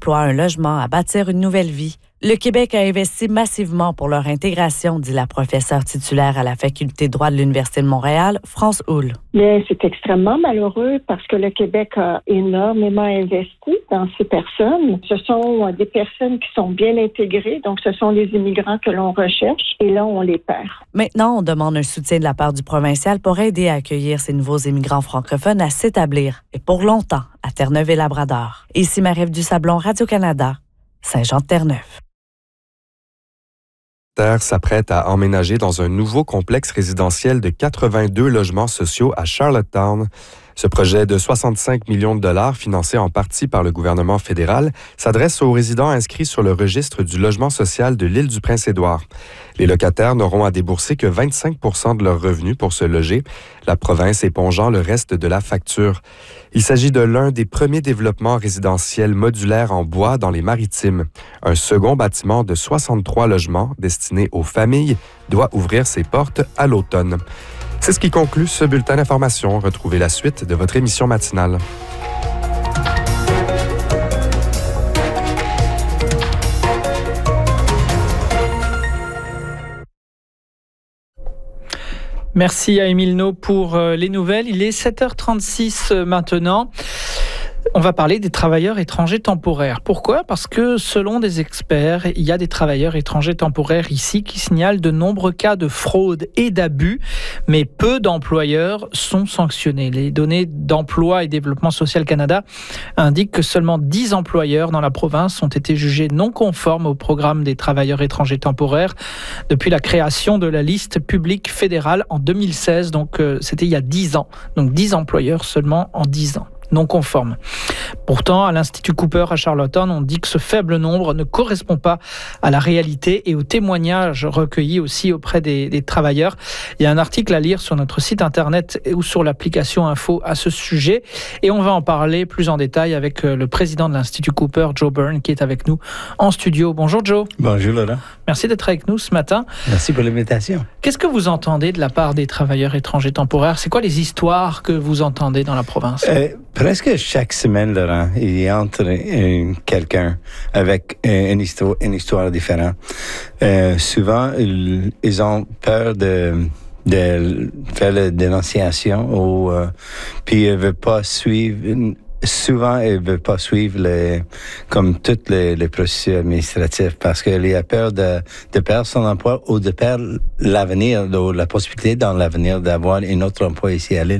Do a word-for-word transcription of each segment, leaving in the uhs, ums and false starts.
emploi, un logement, à bâtir une nouvelle vie. Le Québec a investi massivement pour leur intégration, dit la professeure titulaire à la Faculté de droit de l'Université de Montréal, France Houle. Mais c'est extrêmement malheureux parce que le Québec a énormément investi dans ces personnes. Ce sont des personnes qui sont bien intégrées, donc ce sont les immigrants que l'on recherche et là, on les perd. Maintenant, on demande un soutien de la part du provincial pour aider à accueillir ces nouveaux immigrants francophones à s'établir, et pour longtemps, à Terre-Neuve et Labrador. Ici Marie-Ève Dusablon, Radio-Canada, Saint-Jean-de-Terre-Neuve. S'apprête à emménager dans un nouveau complexe résidentiel de quatre-vingt-deux logements sociaux à Charlottetown. Ce projet de soixante-cinq millions de dollars, financé en partie par le gouvernement fédéral, s'adresse aux résidents inscrits sur le registre du logement social de l'île du Prince-Édouard. Les locataires n'auront à débourser que vingt-cinq pour cent de leurs revenus pour se loger, la province épongeant le reste de la facture. Il s'agit de l'un des premiers développements résidentiels modulaires en bois dans les Maritimes. Un second bâtiment de soixante-trois logements destiné aux familles doit ouvrir ses portes à l'automne. C'est ce qui conclut ce bulletin d'information. Retrouvez la suite de votre émission matinale. Merci à Émile No pour les nouvelles. Il est sept heures trente-six maintenant. On va parler des travailleurs étrangers temporaires. Pourquoi ? Parce que selon des experts, il y a des travailleurs étrangers temporaires ici qui signalent de nombreux cas de fraude et d'abus, mais peu d'employeurs sont sanctionnés. Les données d'Emploi et Développement Social Canada indiquent que seulement dix employeurs dans la province ont été jugés non conformes au programme des travailleurs étrangers temporaires depuis la création de la liste publique fédérale en deux mille seize. Donc euh, c'était il y a dix ans. Donc dix employeurs seulement en dix ans. Non conforme. Pourtant, à l'Institut Cooper à Charlottetown, on dit que ce faible nombre ne correspond pas à la réalité et aux témoignages recueillis aussi auprès des, des travailleurs. Il y a un article à lire sur notre site internet ou sur l'application Info à ce sujet et on va en parler plus en détail avec le président de l'Institut Cooper, Joe Byrne, qui est avec nous en studio. Bonjour Joe. Bonjour Laurent. Merci d'être avec nous ce matin. Merci pour l'invitation. Qu'est-ce que vous entendez de la part des travailleurs étrangers temporaires? C'est quoi les histoires que vous entendez dans la province? Euh, presque chaque semaine, Laurent, il y a entre euh, quelqu'un avec euh, une, histoire, une histoire différente. Euh, souvent, ils, ils ont peur de, de faire la dénonciation ou euh, puis ils ne veulent pas suivre... Souvent, ils ne veulent pas suivre les, comme toutes les, les processus administratifs parce qu'il y a peur de, de perdre son emploi ou de perdre l'avenir, ou la possibilité dans l'avenir d'avoir un autre emploi ici à l'île.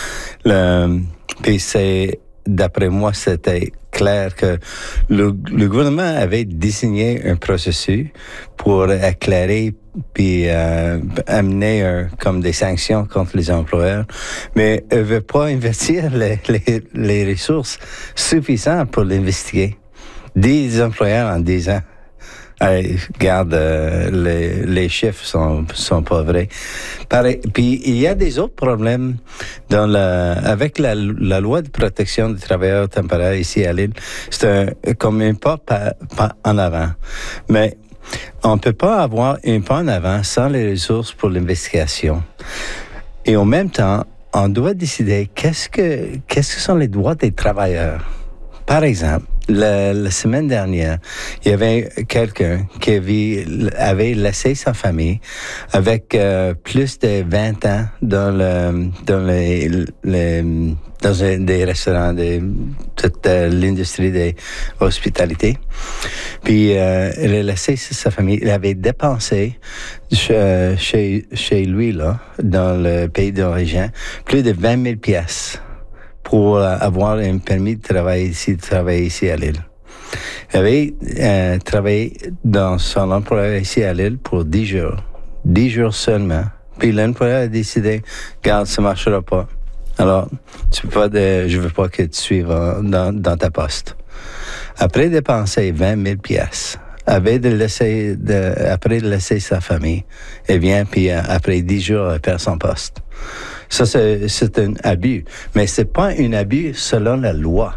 Le, puis c'est, d'après moi, c'était clair que le, le gouvernement avait désigné un processus pour éclairer puis euh, amener euh, comme des sanctions contre les employeurs, mais elle ne veut pas investir les, les, les ressources suffisantes pour l'investiguer. dix employeurs en dix ans. Allez, regarde, euh, les, les chiffres sont, sont pas vrais. Pareil, puis il y a des autres problèmes dans la, avec la, la loi de protection des travailleurs temporaires ici à l'île. C'est un, comme un pas, pas, pas en avant. Mais on ne peut pas avoir un pas en avant sans les ressources pour l'investigation. Et en même temps, on doit décider qu'est-ce que, qu'est-ce que sont les droits des travailleurs. Par exemple, la, la semaine dernière, il y avait quelqu'un qui avait, avait laissé sa famille avec euh, plus de vingt ans dans le, dans les, les dans un, des restaurants, de toute euh, l'industrie des hospitalités. Puis, euh, il a laissé sa famille. Il avait dépensé chez, chez, chez lui, là, dans le pays d'origine, plus de vingt mille piastres pour avoir un permis de travailler ici, de travailler ici à l'île. Il avait euh, travaillé dans son emploi ici à l'île pour dix jours. dix jours seulement. Puis l'employeur a décidé, regarde, ça ne marchera pas. Alors, tu peux pas de, je veux pas que tu suives dans, dans ta poste. Après dépenser vingt mille piastres, après de laisser, de, après de laisser sa famille, il vient, puis après dix jours, il perd son poste. Ça, c'est, c'est un abus. Mais c'est pas un abus selon la loi.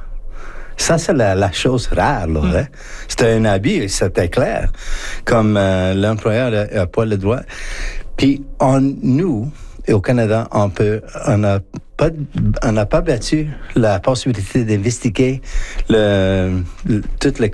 Ça, c'est la, la chose rare, là. Mm. Hein? C'était un abus, c'était clair. Comme euh, l'employeur n'a pas le droit. Puis, on, nous, au Canada, on peut, on n'a pas, on n'a pas battu la possibilité d'investiguer le, le, toutes les